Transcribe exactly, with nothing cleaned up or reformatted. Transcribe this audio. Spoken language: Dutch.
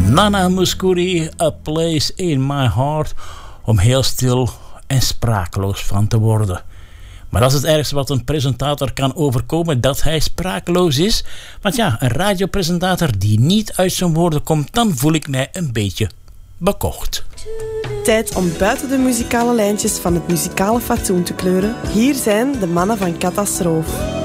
Nana Mouskouri, A Place in My Heart, om heel stil en sprakeloos van te worden. Maar dat is het ergste wat een presentator kan overkomen, dat hij sprakeloos is. Want ja, een radiopresentator die niet uit zijn woorden komt, dan voel ik mij een beetje bekocht. Tijd om buiten de muzikale lijntjes van het muzikale fatsoen te kleuren. Hier zijn de mannen van Catastrophe.